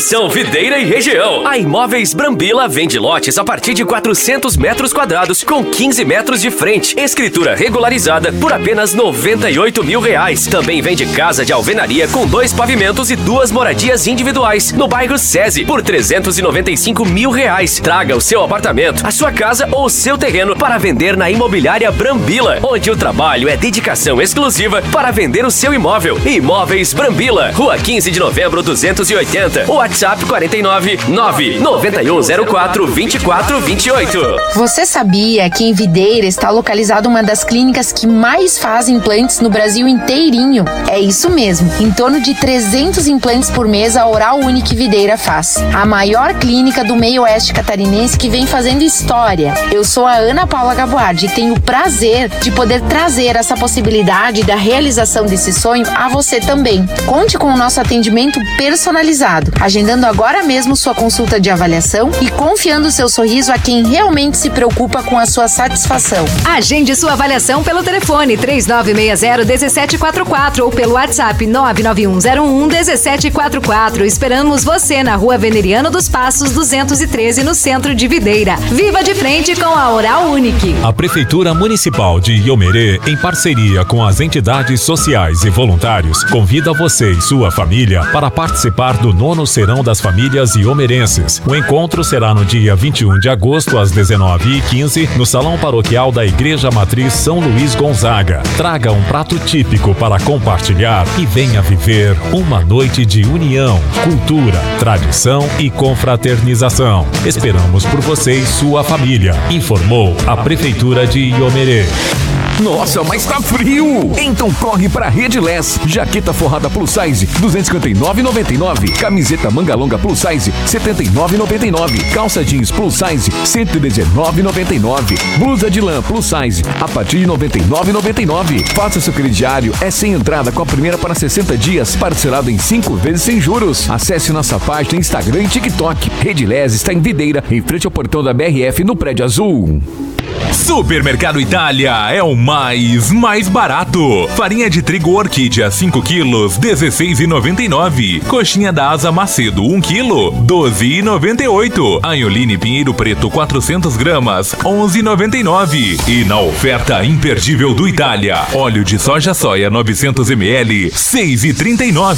Atenção, Videira e região. A Imóveis Brambila vende lotes a partir de 400 metros quadrados com 15 metros de frente. Escritura regularizada por apenas R$98 mil. Também vende casa de alvenaria com 2 pavimentos e 2 moradias individuais no bairro SESI por R$395 mil. Traga o seu apartamento, a sua casa ou o seu terreno para vender na Imobiliária Brambila, onde o trabalho é dedicação exclusiva para vender o seu imóvel. Imóveis Brambila, Rua 15 de Novembro 280, WhatsApp 49 99104 2428. Você sabia que em Videira está localizada uma das clínicas que mais fazem implantes no Brasil inteirinho? É isso mesmo, em torno de 300 implantes por mês a Oral Unique Videira faz. A maior clínica do meio oeste catarinense que vem fazendo história. Eu sou a Ana Paula Gaboardi e tenho o prazer de poder trazer essa possibilidade da realização desse sonho a você também. Conte com o nosso atendimento personalizado, agendando agora mesmo sua consulta de avaliação e confiando seu sorriso a quem realmente se preocupa com a sua satisfação. Agende sua avaliação pelo telefone 3960-1744 ou pelo WhatsApp 99101-1744. Esperamos você na Rua Veneriano dos Passos 213, no centro de Videira. Viva de frente com a Oral Unique. A Prefeitura Municipal de Iomerê, em parceria com as entidades sociais e voluntários, convida você e sua família para participar do 9º Serão das Famílias Iomerenses. O encontro será no dia 21 de agosto, às 19h15, no Salão Paroquial da Igreja Matriz São Luís Gonzaga. Traga um prato típico para compartilhar e venha viver uma noite de união, cultura, tradição e confraternização. Esperamos por você e sua família. Informou a Prefeitura de Iomerê. Nossa, mas tá frio! Então corre pra Rediless. Jaqueta forrada plus size, R$ 259,99. Camiseta manga longa plus size, R$ 79,99. Calça jeans plus size, R$ 119,99. Blusa de lã plus size, a partir de R$ 99,99. Faça seu crediário, é sem entrada com a primeira para 60 dias, parcelado em 5 vezes sem juros. Acesse nossa página Instagram e TikTok. Rediless está em Videira, em frente ao portão da BRF, no Prédio Azul. Supermercado Itália é o mais barato. Farinha de trigo Orquídea 5 quilos, R$ 16,99. Coxinha da Asa Macedo 1 quilo, R$ 12,98. Anholine Pinheiro Preto 400 gramas, R$ 11,99. E na oferta imperdível do Itália, óleo de soja 900 ml, R$ 6,39.